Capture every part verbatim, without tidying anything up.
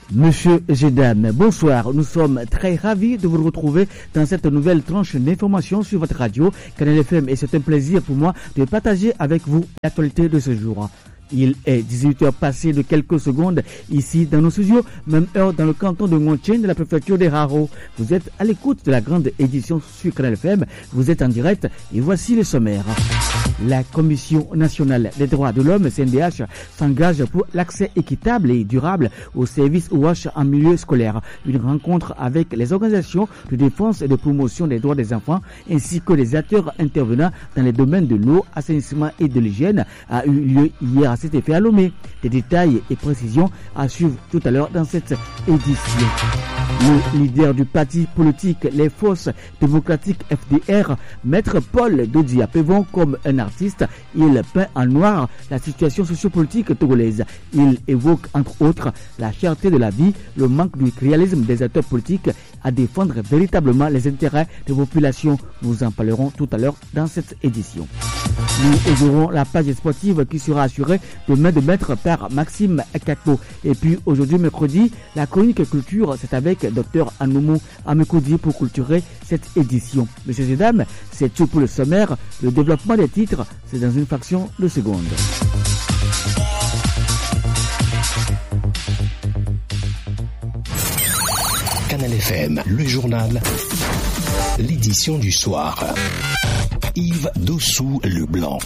Monsieur Gédam, bonsoir. Nous sommes très ravis de vous retrouver dans cette nouvelle tranche d'information sur votre radio Canal F M et c'est un plaisir pour moi de partager avec vous l'actualité de ce jour. Il est dix-huit heures passées de quelques secondes ici dans nos studios, même heure dans le canton de Ngontchen de la préfecture des Haro. Vous êtes à l'écoute de la grande édition sur Canal F M, vous êtes en direct et voici le sommaire. La Commission nationale des droits de l'homme, C N D H, s'engage pour l'accès équitable et durable aux services O H en milieu scolaire. Une rencontre avec les organisations de défense et de promotion des droits des enfants ainsi que les acteurs intervenant dans les domaines de l'eau, assainissement et de l'hygiène a eu lieu hier à cet effet à Lomé. Des détails et précisions à suivre tout à l'heure dans cette édition. Le leader du parti politique Les Forces démocratiques F D R, Maître Paul Dodi Apevon, comme un artiste, il peint en noir la situation sociopolitique togolaise. Il évoque entre autres la cherté de la vie, le manque du réalisme des acteurs politiques à défendre véritablement les intérêts des populations. Nous en parlerons tout à l'heure dans cette édition. Nous aurons la page sportive qui sera assurée de main de maître par Maxime Akato. Et puis aujourd'hui mercredi, la chronique culture, c'est avec Dr Anoumou Amekoudi pour culturer cette édition. Messieurs et dames, c'est tout pour le sommaire. Le développement des titres, c'est dans une fraction de seconde. Canal F M, le journal, l'édition du soir. Yves Dossou Leblanc.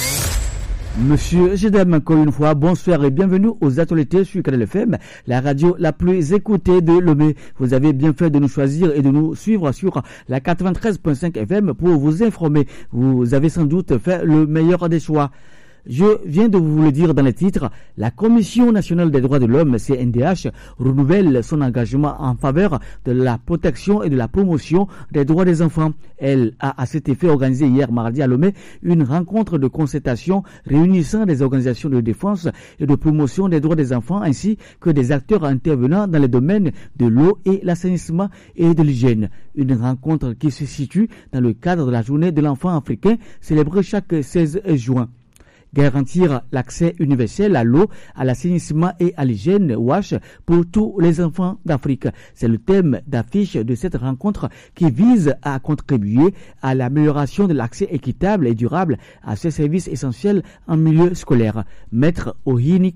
Monsieur Gédam, encore une fois, bonsoir et bienvenue aux actualités sur Canal F M, la radio la plus écoutée de Lomé. Vous avez bien fait de nous choisir et de nous suivre sur la quatre-vingt-treize virgule cinq F M pour vous informer. Vous avez sans doute fait le meilleur des choix. Je viens de vous le dire dans les titres, la Commission nationale des droits de l'homme, C N D H, renouvelle son engagement en faveur de la protection et de la promotion des droits des enfants. Elle a à cet effet organisé hier mardi à Lomé une rencontre de concertation réunissant des organisations de défense et de promotion des droits des enfants ainsi que des acteurs intervenant dans les domaines de l'eau et l'assainissement et de l'hygiène. Une rencontre qui se situe dans le cadre de la journée de l'enfant africain célébrée chaque seize juin. Garantir l'accès universel à l'eau, à l'assainissement et à l'hygiène O H pour tous les enfants d'Afrique. C'est le thème d'affiche de cette rencontre qui vise à contribuer à l'amélioration de l'accès équitable et durable à ces services essentiels en milieu scolaire. Maître Ohini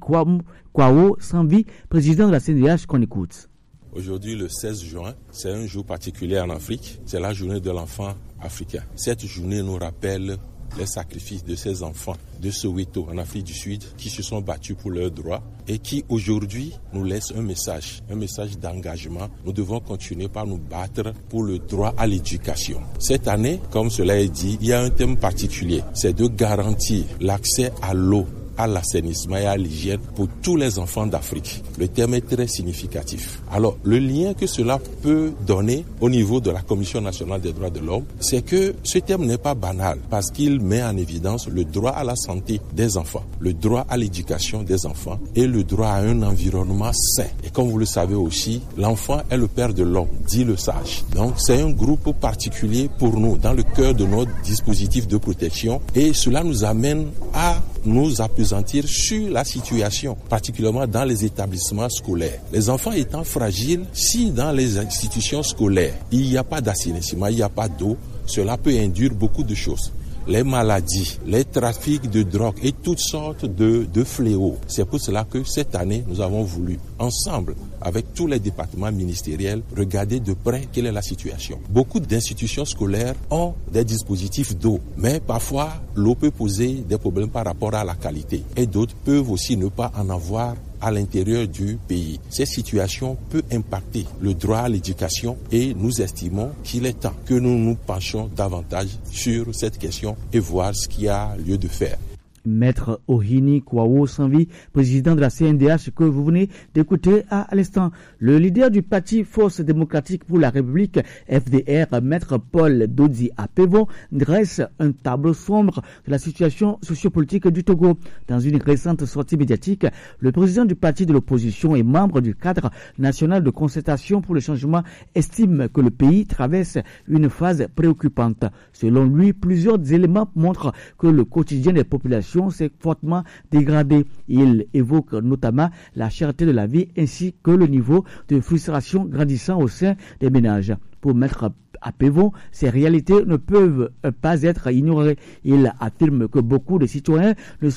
Kwao Sanvi, président de la C N D H, qu'on écoute. Aujourd'hui, le seize juin, c'est un jour particulier en Afrique. C'est la journée de l'enfant africain. Cette journée nous rappelle les sacrifices de ces enfants de Soweto en Afrique du Sud qui se sont battus pour leurs droits et qui aujourd'hui nous laissent un message, un message d'engagement. Nous devons continuer par nous battre pour le droit à l'éducation. Cette année, comme cela est dit, il y a un thème particulier, c'est de garantir l'accès à l'eau, à l'assainissement et à l'hygiène pour tous les enfants d'Afrique. Le thème est très significatif. Alors, le lien que cela peut donner au niveau de la Commission nationale des droits de l'homme, c'est que ce thème n'est pas banal parce qu'il met en évidence le droit à la santé des enfants, le droit à l'éducation des enfants et le droit à un environnement sain. Et comme vous le savez aussi, l'enfant est le père de l'homme, dit le sage. Donc, c'est un groupe particulier pour nous dans le cœur de notre dispositif de protection et cela nous amène à nous appesantir sur la situation, particulièrement dans les établissements scolaires. Les enfants étant fragiles, si dans les institutions scolaires, il n'y a pas d'assainissement, il n'y a pas d'eau, cela peut induire beaucoup de choses. Les maladies, les trafics de drogue et toutes sortes de, de fléaux. C'est pour cela que cette année, nous avons voulu, ensemble, avec tous les départements ministériels, regarder de près quelle est la situation. Beaucoup d'institutions scolaires ont des dispositifs d'eau, mais parfois, l'eau peut poser des problèmes par rapport à la qualité. Et d'autres peuvent aussi ne pas en avoir à l'intérieur du pays. Cette situation peut impacter le droit à l'éducation et nous estimons qu'il est temps que nous nous penchions davantage sur cette question et voir ce qu'il y a lieu de faire. Maître Ohini Kwao Sanvi, président de la C N D H que vous venez d'écouter à l'instant. Le leader du parti Force démocratique pour la République, F D R, Maître Paul Dodi Apevon, dresse un tableau sombre de la situation sociopolitique du Togo. Dans une récente sortie médiatique, le président du parti de l'opposition et membre du cadre national de concertation pour le changement estime que le pays traverse une phase préoccupante. Selon lui, plusieurs éléments montrent que le quotidien des populations situation s'est fortement dégradée. Il évoque notamment la cherté de la vie ainsi que le niveau de frustration grandissant au sein des ménages. Pour mettre à Pévon, ces réalités ne peuvent pas être ignorées. Il affirme que beaucoup de citoyens ne sont